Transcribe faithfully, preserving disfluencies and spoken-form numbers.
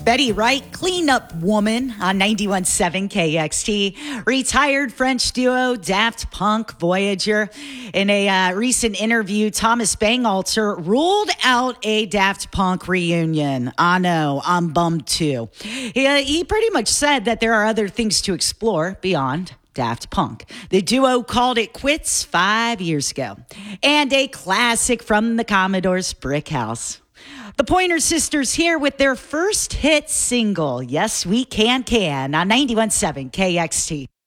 Betty Wright, cleanup woman on ninety-one point seven K X T. Retired French duo Daft Punk Voyager. In a uh, recent interview, Thomas Bangalter ruled out a Daft Punk reunion. I know, I'm bummed too. He, uh, he pretty much said that there are other things to explore beyond Daft Punk. The duo called it quits five years ago. And a classic from the Commodore's Brick House. The Pointer Sisters here with their first hit single, Yes We Can Can, on ninety-one point seven K X T.